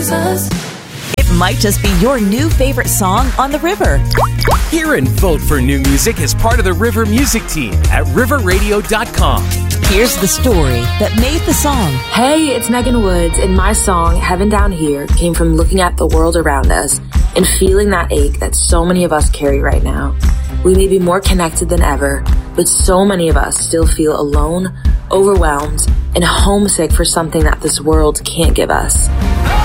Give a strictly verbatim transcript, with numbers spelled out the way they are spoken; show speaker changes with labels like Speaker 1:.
Speaker 1: Jesus.
Speaker 2: It might just be your new favorite song on the river.
Speaker 3: Hear and vote for new music as part of the River Music Team at river radio dot com.
Speaker 2: Here's the story that made the song.
Speaker 4: Hey, it's Megan Woods, and my song, Heaven Down Here, came from looking at the world around us and feeling that ache that so many of us carry right now. We may be more connected than ever, but so many of us still feel alone, overwhelmed, and homesick for something that this world can't give us.